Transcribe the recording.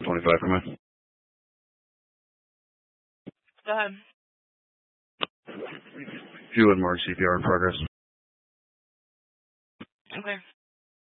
25 from me. Go ahead. If you would mark CPR in progress. Okay.